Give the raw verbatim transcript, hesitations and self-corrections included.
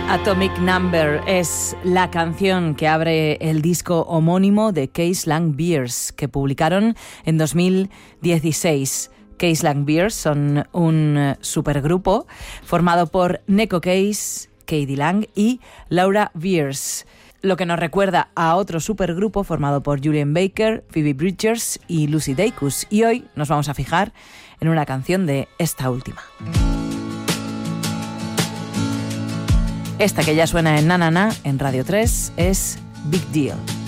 Atomic Number es la canción que abre el disco homónimo de Case Lang Beers, que publicaron en dos mil dieciséis. Case Lang Beers son un supergrupo formado por Neko Case, K.D. Lang y Laura Beers, lo que nos recuerda a otro supergrupo formado por Julian Baker, Phoebe Bridgers y Lucy Dacus. Y hoy nos vamos a fijar en una canción de esta última. Esta que ya suena en Na Na Na en Radio tres es Big Deal.